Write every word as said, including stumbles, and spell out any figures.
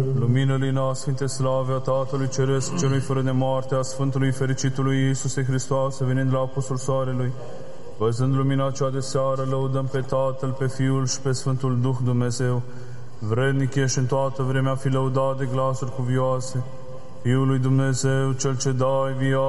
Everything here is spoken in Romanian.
Lumină lina, Sfinte Slave a Tatălui Ceresc, celui fără de moarte, a Sfântului Fericitului Iisuse Hristoase, venind la Apostol Soarelui, văzând lumina cea de seară, lăudăm pe Tatăl, pe Fiul și pe Sfântul Duh Dumnezeu. Vrednic ești în toată vremea fi lăudat de glasuri cuvioase, Fiul lui Dumnezeu, Cel ce dai viață